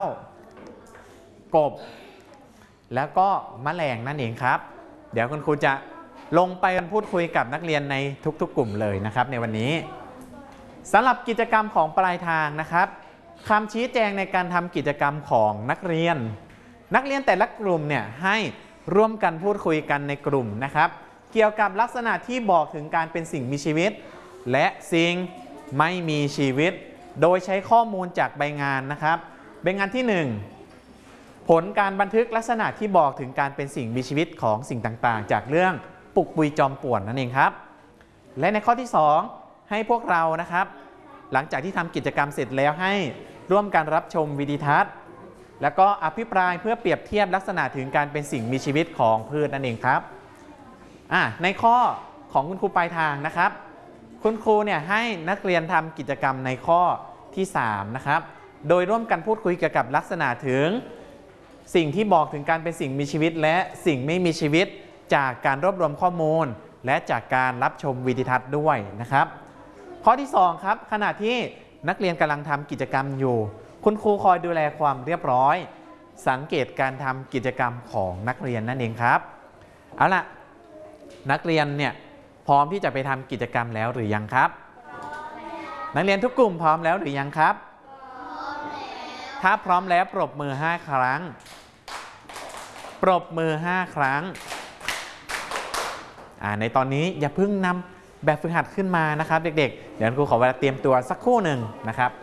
กบแล้วก็แมลงนั่นเองครับเดี๋ยวคุณครูจะลงไปพูดคุยกับนักเรียนในทุกๆกลุ่มเลยนะครับในวันนี้สำหรับกิจกรรมของปลายทางนะครับคำชี้แจงในการทำกิจกรรมของนักเรียนแต่ละกลุ่มเนี่ยให้ร่วมกันพูดคุยกันในกลุ่มนะครับเกี่ยวกับลักษณะที่บอกถึงการเป็นสิ่งมีชีวิตและสิ่งไม่มีชีวิตโดยใช้ข้อมูลจากใบงานนะครับใบงานที่ 1ผลการบันทึกลักษณะที่บอกถึงการเป็นสิ่งมีชีวิตของสิ่งต่างๆจากเรื่องปุกปุยจอมป่วนนั่นเองครับและในข้อที่ 2ให้พวกเรานะครับหลังจากที่ทำกิจกรรมเสร็จแล้วให้ร่วมกันรับชมวิดีทัศน์แล้วก็อภิปรายเพื่อเปรียบเทียบลักษณะถึงการเป็นสิ่งมีชีวิตของพืชนั่นเองครับในข้อของคุณครูปลายทางนะครับคุณครูเนี่ยให้นักเรียนทำกิจกรรมในข้อที่ 3นะครับโดยร่วมกันพูดคุยเกี่ยวกับลักษณะถึงสิ่งที่บอกถึงการเป็นสิ่งมีชีวิตและสิ่งไม่มีชีวิตจากการรวบรวมข้อมูลและจากการรับชมวิดีทัศน์ด้วยนะครับข้อที่ 2ครับขณะที่นักเรียนกำลังทำกิจกรรมอยู่คุณครูคอยดูแลความเรียบร้อยสังเกตการทำกิจกรรมของนักเรียนนั่นเองครับเอาล่ะนักเรียนเนี่ยพร้อมที่จะไปทำกิจกรรมแล้วหรือยังครับนักเรียนทุกกลุ่มพร้อมแล้วหรือยังครับถ้าพร้อมแล้วปรบมือ5ครั้งปรบมือ5ครั้งในตอนนี้อย่าเพิ่งนำแบบฝึกหัดขึ้นมานะครับเด็กๆเดี๋ยวครูขอเวลาเตรียมตัวสักครู่หนึ่งนะครับ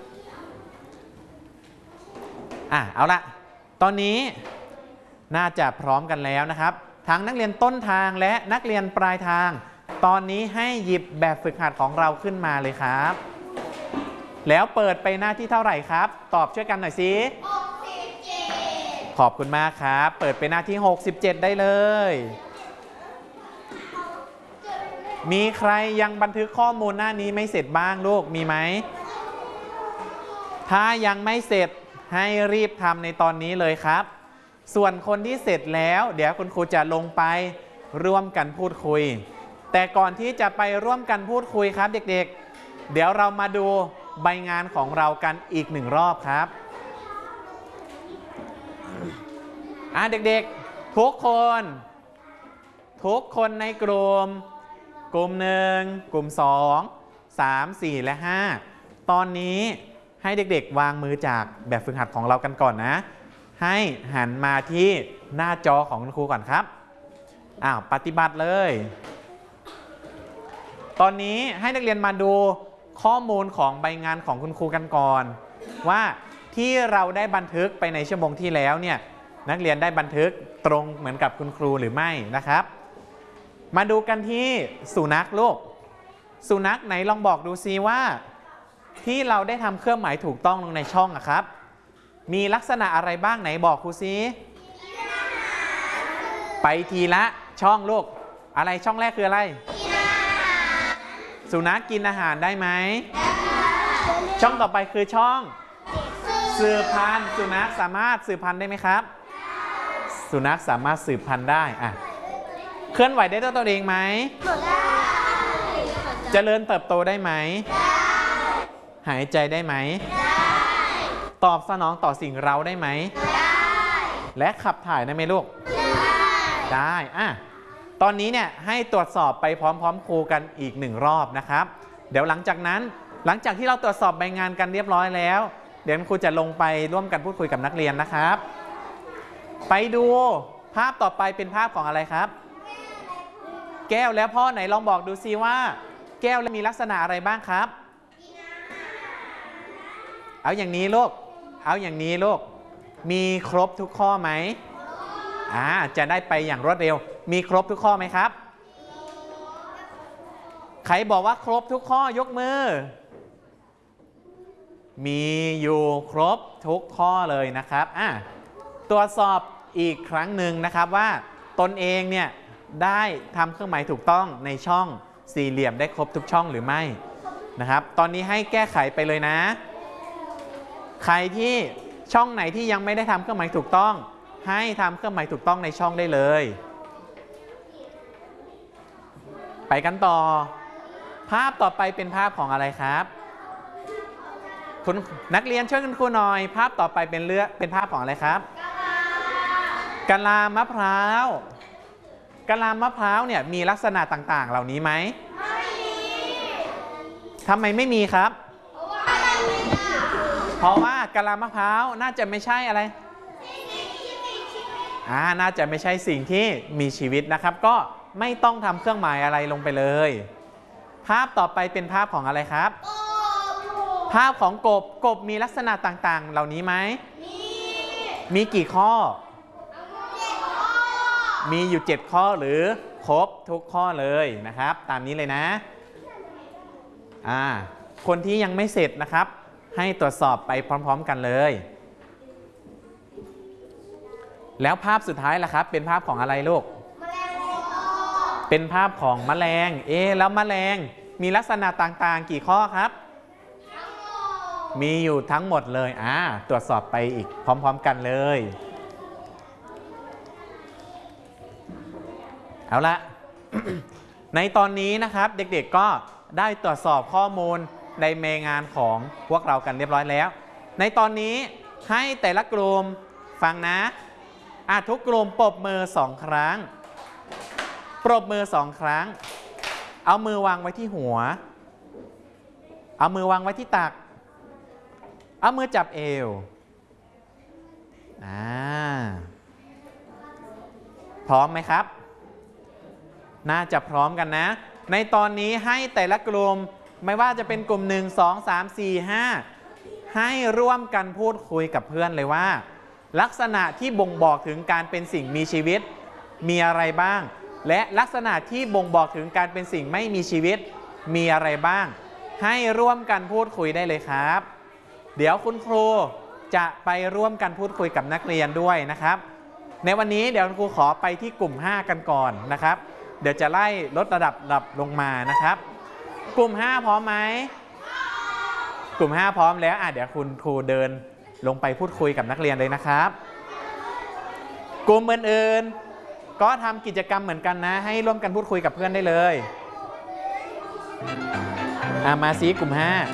เอาละตอนนี้น่าจะพร้อมกันแล้วนะครับทั้งนักเรียนต้นทางและนักเรียนปลายทางตอนนี้ให้หยิบแบบฝึกหัดของเราขึ้นมาเลยครับแล้วเปิดไปหน้าที่เท่าไหร่ครับตอบช่วยกันหน่อยสิ67ขอบคุณมากครับเปิดไปหน้าที่67ได้เลยมีใครยังบันทึกข้อมูลหน้านี้ไม่เสร็จบ้างลูกมีไหมถ้ายังไม่เสร็จให้รีบทำในตอนนี้เลยครับส่วนคนที่เสร็จแล้วเดี๋ยวคุณครูจะลงไปร่วมกันพูดคุยแต่ก่อนที่จะไปร่วมกันพูดคุยครับเด็กๆเดี๋ยวเรามาดูใบงานของเรากันอีก1รอบครับเด็กๆทุกคนในกลุ่ม1กลุ่ม2 3 4และ5ตอนนี้ให้เด็กๆวางมือจากแบบฝึกหัดของเรากันก่อนนะให้หันมาที่หน้าจอของคุณครูก่อนครับปฏิบัติเลยตอนนี้ให้นักเรียนมาดูข้อมูลของใบงานของคุณครูกันก่อนว่าที่เราได้บันทึกไปในชั่วโมงที่แล้วเนี่ยนักเรียนได้บันทึกตรงเหมือนกับคุณครูหรือไม่นะครับมาดูกันที่สุนัขลูกสุนัขไหนลองบอกดูซิว่าที่เราได้ทำเครื่องหมายถูกต้องลงในช่องครับมีลักษณะอะไรบ้างไหนบอกครูซิไปทีละช่องลูกอะไรช่องแรกคืออะไรสุนัขกินอาหารได้ไหมช่องต่อไปคือช่องสืบพันธุ์สุนัขสามารถสืบพันธุ์ได้ไหมครับสุนัขสามารถสืบพันธุ์ได้เคลื่อนไหวได้ด้วยตัวเองไหมเจริญเติบโตได้ไหมหายใจได้ไหมตอบสนองต่อสิ่งเร้าได้ไหมและขับถ่ายได้ไหมลูกได้ตอนนี้เนี่ยให้ตรวจสอบไปพร้อมๆครูกันอีก1รอบนะครับเดี๋ยวหลังจากที่เราตรวจสอบใบงานกันเรียบร้อยแล้วเดี๋ยวครูจะลงไปร่วมกันพูดคุยกับนักเรียนนะครับไปดูภาพต่อไปเป็นภาพของอะไรครับแก้วแล้วพ่อไหนลองบอกดูซิว่าแก้วมีลักษณะอะไรบ้างครับเอาอย่างนี้ลูกมีครบทุกข้อไหมจะได้ไปอย่างรวดเร็วมีครบทุกข้อไหมครับใครบอกว่าครบทุกข้อยกมือมีอยู่ครบทุกข้อเลยนะครับตรวจสอบอีกครั้งหนึ่งนะครับว่าตนเองเนี่ยได้ทำเครื่องหมายถูกต้องในช่องสี่เหลี่ยมได้ครบทุกช่องหรือไม่นะครับตอนนี้ให้แก้ไขไปเลยนะใครที่ช่องไหนที่ยังไม่ได้ทำเครื่องหมายถูกต้องให้ทำเครื่องหมายถูกต้องในช่องได้เลยไปกันต่อภาพต่อไปเป็นภาพของอะไรครับคุณนักเรียนช่วยคุณครูหน่อยภาพต่อไปเป็นภาพของอะไรครับกะลามะพร้าวกะลามะพร้าวเนี่ยมีลักษณะต่างๆเหล่านี้ไหมไม่มีทำไมไม่มีครับเพราะว่ากะลามะพร้าวน่าจะไม่ใช่อะไรน่าจะไม่ใช่สิ่งที่มีชีวิตนะครับก็ไม่ต้องทำเครื่องหมายอะไรลงไปเลยภาพต่อไปเป็นภาพของอะไรครับภาพของกบมีลักษณะต่างๆเหล่านี้ไหมมีกี่ข้อมีอยู่7ข้อหรือครบทุกข้อเลยนะครับตามนี้เลยนะคนที่ยังไม่เสร็จนะครับให้ตรวจสอบไปพร้อมๆกันเลยแล้วภาพสุดท้ายล่ะครับเป็นภาพของอะไรลูกเป็นภาพของแมลงแล้วแมลงมีลักษณะต่างๆกี่ข้อครับมีอยู่ทั้งหมดเลยตรวจสอบไปอีกพร้อมๆกันเลยเอาละ ในตอนนี้นะครับเด็กๆก็ได้ตรวจสอบข้อมูลในเมงานของพวกเรากันเรียบร้อยแล้วในตอนนี้ให้แต่ละกลุ่มฟังนะทุกกลุ่มปรบมือ2ครั้งปรบมือ2ครั้งเอามือวางไว้ที่หัวเอามือวางไว้ที่ตักเอามือจับเอวพร้อมไหมครับน่าจะพร้อมกันนะในตอนนี้ให้แต่ละกลุ่มไม่ว่าจะเป็นกลุ่ม1 2 3 4 5ให้ร่วมกันพูดคุยกับเพื่อนเลยว่าลักษณะที่บ่งบอกถึงการเป็นสิ่งมีชีวิตมีอะไรบ้างและลักษณะที่บ่งบอกถึงการเป็นสิ่งไม่มีชีวิตมีอะไรบ้างให้ร่วมกันพูดคุยได้เลยครับเดี๋ยวคุณครูจะไปร่วมกันพูดคุยกับนักเรียนด้วยนะครับในวันนี้เดี๋ยวคุณครูขอไปที่กลุ่ม5กันก่อนนะครับเดี๋ยวจะไล่ลดระดับลงมานะครับกลุ่ม5พร้อมไหมกลุ่ม5พร้อมแล้วเดี๋ยวคุณครูเดินลงไปพูดคุยกับนักเรียนเลยนะครับกลุ่มอื่นๆก็ทำกิจกรรมเหมือนกันนะให้ร่วมกันพูดคุยกับเพื่อนได้เลยมาซีกลุ่ม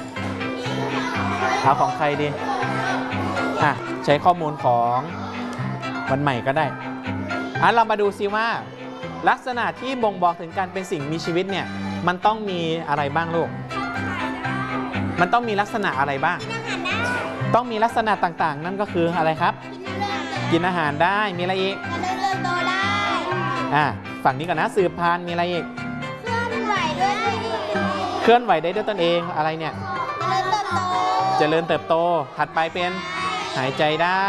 5เอาของใครดีใช้ข้อมูลของวันใหม่ก็ได้เรามาดูซิว่าลักษณะที่บ่งบอกถึงการเป็นสิ่งมีชีวิตเนี่ยมันต้องมีอะไรบ้างลูกมันต้องมีลักษณะอะไรบ้างต้องมีลักษณะต่างๆนั่นก็คืออะไรครับกินอาหารได้มีอะไรอีกเดินโตได้ฝั่งนี้ก่อนนะสืบพันธุ์มีอะไรอีกเคลื่อนไหวได้ด้วยตนเองอะไรเนี่ยเจริญเติบโตถัดไปเป็นหายใจได้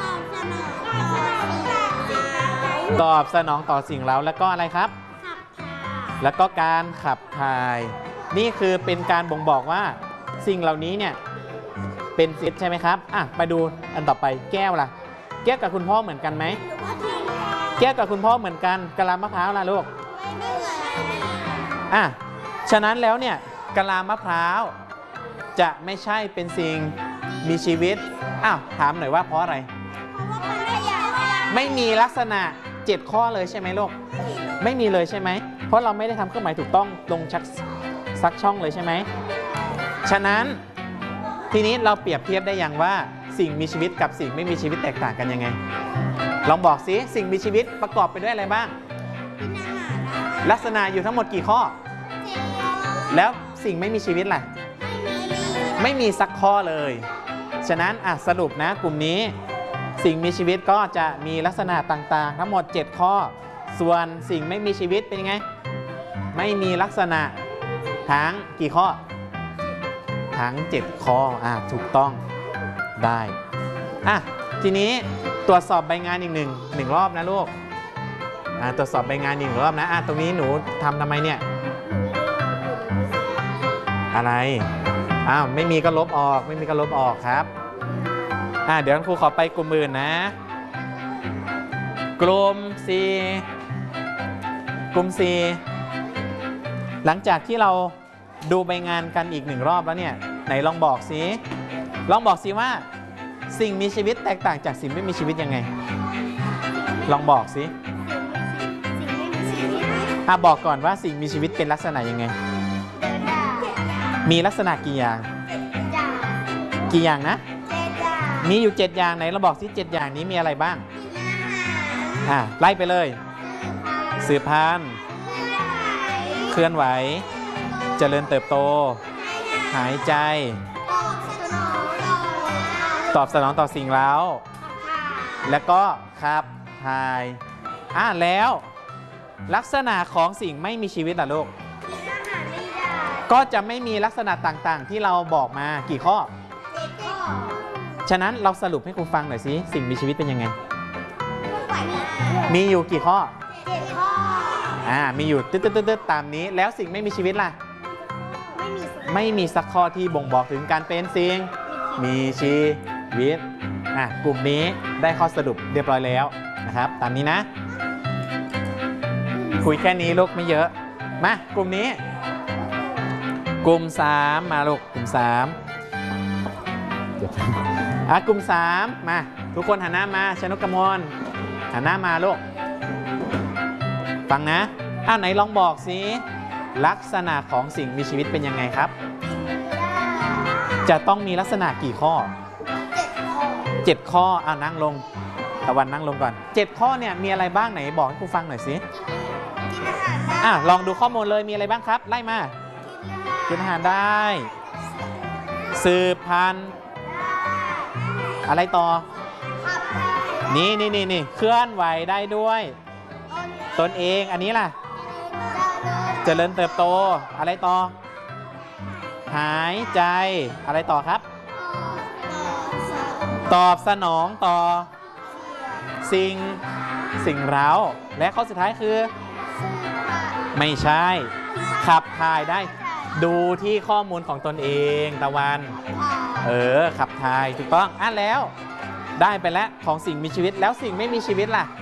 ตอบสนองต่อสิ่งเร้าแล้วก็อะไรครับแล้วก็การขับถ่ายนี่คือเป็นการบ่งบอกว่าสิ่งเหล่านี้เนี่ยเป็นฟิตใช่ไหมครับไปดูอันต่อไปแก้วล่ะแก้วกับคุณพ่อเหมือนกันไหมแก้วกับคุณพ่อเหมือนกันกะลามะพร้าวล่ะลูกฉะนั้นแล้วเนี่ยกะลามะพร้าวจะไม่ใช่เป็นสิ่งมีชีวิตถามหน่อยว่าเพราะอะไรไม่มีลักษณะ7ข้อเลยใช่ไหมลูกไม่มีเลยใช่ไหมเพราะเราไม่ได้ทำเครื่องหมายถูกต้องลงซักช่องเลยใช่ไหมฉะนั้นทีนี้เราเปรียบเทียบได้อย่างว่าสิ่งมีชีวิตกับสิ่งไม่มีชีวิตแตกต่างกันยังไงลองบอกสิสิ่งมีชีวิตประกอบไปด้วยอะไรบ้างลักษณะอยู่ทั้งหมดกี่ข้อแล้วสิ่งไม่มีชีวิตล่ะไม่มีสักข้อเลยฉะนั้นสรุปนะกลุ่มนี้สิ่งมีชีวิตก็จะมีลักษณะต่างๆทั้งหมด7ข้อส่วนสิ่งไม่มีชีวิตเป็นยังไงไม่มีลักษณะทั้งกี่ข้อทั้ง7ข้อถูกต้องได้ทีนี้ตรวจสอบใบงานอีกหนึ่งรอบนะลูกตรวจสอบใบงานอีกรอบนะตรงนี้หนูทำไมเนี่ยอะไรไม่มีก็ลบออกไม่มีก็ลบออกครับเดี๋ยวครูขอไปกลุ่มอื่นนะกลุ่ม 4หลังจากที่เราดูใบงานกันอีก1รอบแล้วเนี่ยไหนลองบอกสิว่าสิ่งมีชีวิตแตกต่างจากสิ่งไม่มีชีวิตยังไงลองบอกสิบอกก่อนว่าสิ่งมีชีวิตเป็นลักษณะยังไงมีลักษณะกี่อย่างกี่อย่างนะ 7 อย่างมีอยู่ 7 อย่างไหนเราบอกสิ7 อย่างนี้มีอะไรบ้างไล่ไปเลยสืบพันธุ์เคลื่อนไหวเจริญเติบโตหายใจตอบสนองต่อสิ่งเร้าแล้วก็ขับถ่ายแล้วลักษณะของสิ่งไม่มีชีวิตล่ะลูกก็จะไม่มีลักษณะต่างๆที่เราบอกมากี่ข้อ 7 ข้อฉะนั้นเราสรุปให้ครูฟังหน่อยสิสิ่งมีชีวิตเป็นยังไงมีอยู่กี่ข้อ 7 ข้อมีอยู่ตึ๊ดๆๆตามนี้แล้วสิ่งไม่มีชีวิตล่ะไม่มีสักข้อที่บ่งบอกถึงการเป็นสิ่งมีชีวิตกลุ่มนี้ได้ข้อสรุปเรียบร้อยแล้วนะครับตามนี้นะคุยแค่นี้ลูกไม่เยอะมากลุ่มนี้กลุ่ม3มาลูกกลุ่ม3กลุ่ม3มาทุกคนหันหน้ามาชนกกมลหันหน้ามาลูกฟังนะไหนลองบอกสิลักษณะของสิ่งมีชีวิตเป็นยังไงครับจะต้องมีลักษณะกี่ข้อ7 ข้อนั่งลงตะวันนั่งลงก่อน7 ข้อเนี่ยมีอะไรบ้างไหนบอกให้ครูฟังหน่อยสิลองดูข้อมูลเลยมีอะไรบ้างครับไล่มากินอาหารได้สืบพันธุ์อะไรต่อนี่เคลื่อนไหวได้ด้วยตนเองอันนี้ล่ะเจริญเติบโตอะไรต่อหายใจอะไรต่อครับตอบสนองต่อสิ่งเร้าและข้อสุดท้ายคือไม่ใช่ขับถ่ายได้ดูที่ข้อมูลของตนเองตะวันขับถ่ายถูกต้องแล้วได้ไปแล้วของสิ่งมีชีวิตแล้วสิ่งไม่มีชีวิตล่ะ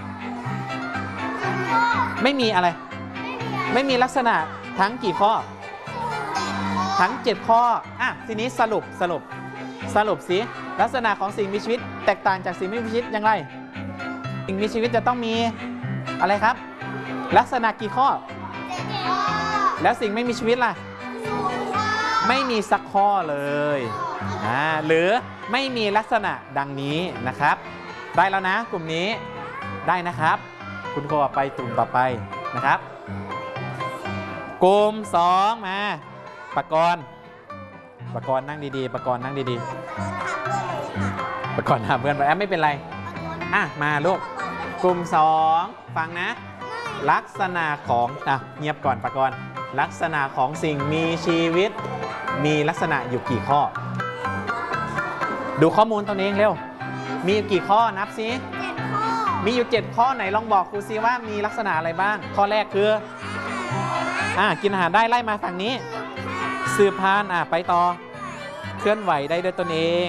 ไม่มีอะไรไม่มีลักษณะทั้งกี่ข้อทั้ง7 ข้อทีนี้สรุปสิลักษณะของสิ่งมีชีวิตแตกต่างจากสิ่งไม่มีชีวิตอย่างไรสิ่งมีชีวิตจะต้องมีอะไรครับลักษณะกี่ข้อแล้วสิ่งไม่มีชีวิตล่ะไม่มีสักข้อเลยหรือไม่มีลักษณะดังนี้นะครับได้แล้วนะกลุ่มนี้ได้นะครับคุณครูไปกลุ่มต่อไปนะครับกลุ่ม2มาปกรณ์นั่งดีๆปกรณ์นั่งดีๆปกรณ์หาเพื่อนไปไม่เป็นไรมาลูกกลุ่ม2ฟังนะลักษณะของเงียบก่อนปกรณ์ลักษณะของสิ่งมีชีวิตมีลักษณะอยู่กี่ข้อดูข้อมูลตนเองเร็วมีอยู่กี่ข้อนับซิ7 ข้อมีอยู่7 ข้อไหนลองบอกครูซิว่ามีลักษณะอะไรบ้างข้อแรกคือกินอาหารได้ไล่มาฝั่งนี้สืบพันธุ์ไปต่อเคลื่อนไหวได้ด้วยตนเอง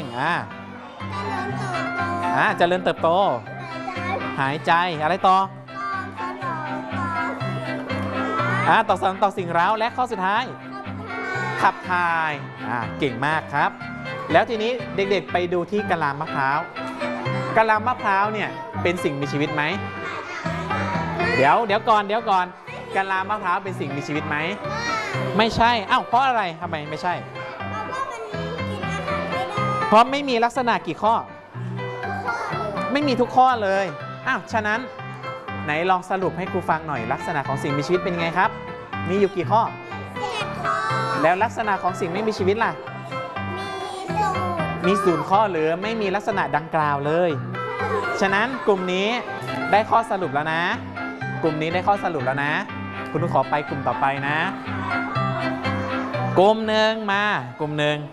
เจริญเติบโตหายใจอะไรต่อตอบสนองต่อสิ่งเร้าและข้อสุดท้ายขับถ่ายเก่งมากครับแล้วทีนี้เด็กๆไปดูที่กะลามะพร้าวเนี่ยเป็นสิ่งมีชีวิตไหมเดี๋ยวก่อนกะลามะพร้าวเป็นสิ่งมีชีวิตไหมไม่ใช่เพราะอะไรทำไมไม่ใช่เพราะไม่มีลักษณะกี่ข้อไม่มีทุกข้อเลยฉะนั้นไหนลองสรุปให้ครูฟังหน่อยลักษณะของสิ่งมีชีวิตเป็นไงครับมีอยู่กี่ข้อ7 ข้อแล้วลักษณะของสิ่งไม่มีชีวิตล่ะมี0 ข้อหรือไม่มีลักษณะดังกล่าวเลยฉะนั้นกลุ่มนี้ได้ข้อสรุปแล้วนะกลุ่มนี้ได้ข้อสรุปแล้วนะคุณขอไปกลุ่มต่อไปนะกลุ่มหนึ่งมากลุ่มหนึ่ง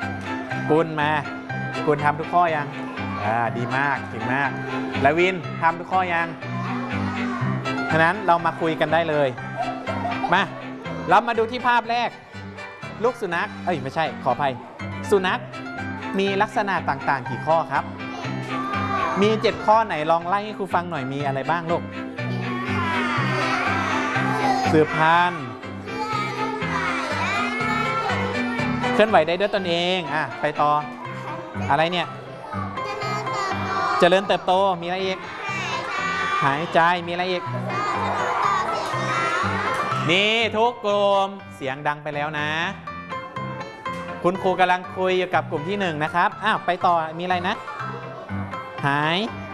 คุณทำทุกข้อยังดีมากเก่งมากและวินทำทุกข้อยังฉะนั้นเรามาคุยกันได้เลยมาเรามาดูที่ภาพแรกลูกสุนัขไม่ใช่ขออภัยสุนัขมีลักษณะต่างๆกี่ข้อครับมี7 ข้อไหนลองไล่ให้ครูฟังหน่อยมีอะไรบ้างลูกสืบพันธุ์เคลื่อนไหวได้ด้วยตนเองไปต่ออะไรเนี่ยเจริญเติบโตมีอะไรอีกหายใจมีอะไรอีกนี่ทุกกลุ่มเสียงดังไปแล้วนะคคุณครูกำลังคุยอยู่กับกลุ่มที่1นะครับอ้าวไปต่อมีอะไรนะหาย